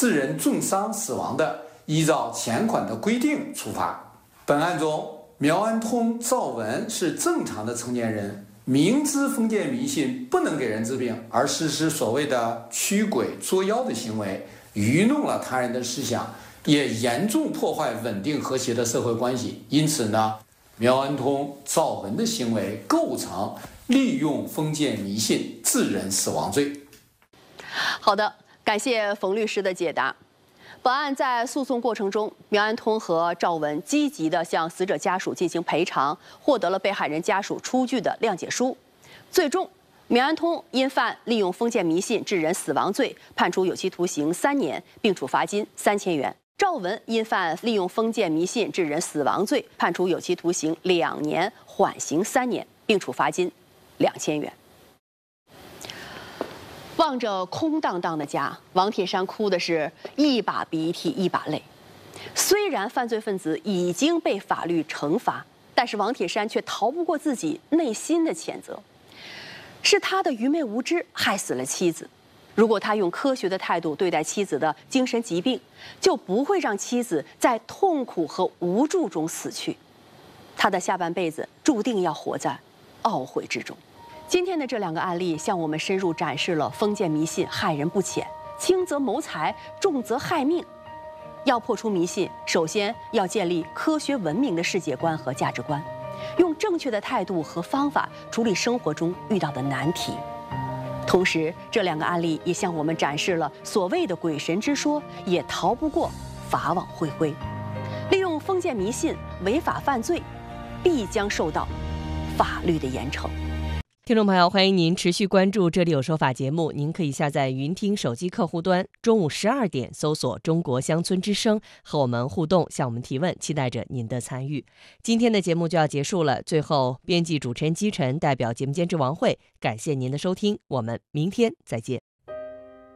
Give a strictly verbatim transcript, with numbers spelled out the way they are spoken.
致人重伤死亡的，依照前款的规定处罚。本案中，苗安通、赵文是正常的成年人，明知封建迷信不能给人治病，而实施所谓的驱鬼作妖的行为，愚弄了他人的思想，也严重破坏稳定和谐的社会关系。因此呢，苗安通、赵文的行为构成利用封建迷信致人死亡罪。 好的，感谢冯律师的解答。本案在诉讼过程中，苗安通和赵文积极地向死者家属进行赔偿，获得了被害人家属出具的谅解书。最终，苗安通因犯利用封建迷信致人死亡罪，判处有期徒刑三年，并处罚金三千元。赵文因犯利用封建迷信致人死亡罪，判处有期徒刑两年，缓刑三年，并处罚金两千元。望着空荡荡的家，王铁山哭的是一把鼻涕一把泪。虽然犯罪分子已经被法律惩罚，但是王铁山却逃不过自己内心的谴责。是他的愚昧无知害死了妻子。如果他用科学的态度对待妻子的精神疾病，就不会让妻子在痛苦和无助中死去。他的下半辈子注定要活在懊悔之中。今天的这两个案例向我们深入展示了封建迷信害人不浅，轻则谋财，重则害命。要破除迷信，首先要建立科学文明的世界观和价值观，用正确的态度和方法处理生活中遇到的难题。同时，这两个案例也向我们展示了所谓的鬼神之说也逃不过法网恢恢。利用封建迷信违法犯罪，必将受到法律的严惩。 听众朋友，欢迎您持续关注《这里有说法》节目。您可以下载云听手机客户端，中午十二点搜索“中国乡村之声”，和我们互动，向我们提问，期待着您的参与。今天的节目就要结束了，最后，编辑主持人姬晨代表节目监制王慧，感谢您的收听，我们明天再见。